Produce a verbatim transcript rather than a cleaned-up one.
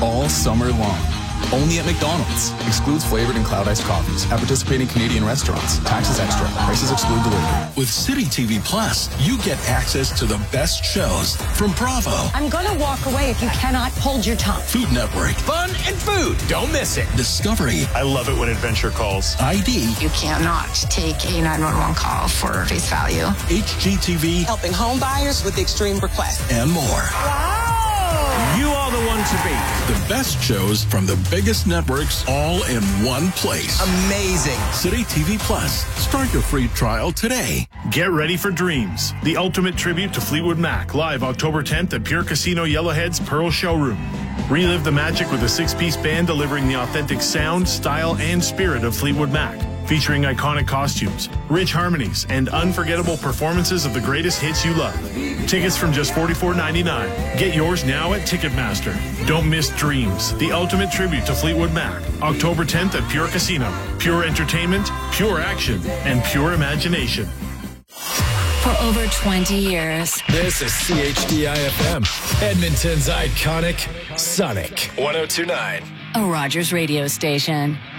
all summer long. Only at McDonald's. Excludes flavored and cloud iced coffees. At participating Canadian restaurants. Taxes extra. Prices exclude delivery. With City T V Plus, you get access to the best shows from Bravo, I'm going to walk away if you cannot hold your tongue. Food Network, Fun and food. Don't miss it. Discovery, I love it when Adventure calls. I D, You cannot take a nine one one call for face value. H G T V, Helping home buyers with extreme requests. and more. You are the one to beat. The best shows from the biggest networks all in one place. Amazing. City T V Plus. Start your free trial today. Get ready for Dreams, the ultimate tribute to Fleetwood Mac, live October tenth at Pure Casino Yellowhead's Pearl Showroom. Relive the magic with a six-piece band delivering the authentic sound, style, and spirit of Fleetwood Mac, featuring iconic costumes, rich harmonies, and unforgettable performances of the greatest hits you love. Tickets from just forty-four ninety-nine. Get yours now at Ticketmaster. Don't miss Dreams, the ultimate tribute to Fleetwood Mac, October tenth at Pure Casino. Pure entertainment, pure action, and pure imagination. For over twenty years. This is C H D I F M, Edmonton's iconic Sonic one oh two point nine. A Rogers radio station.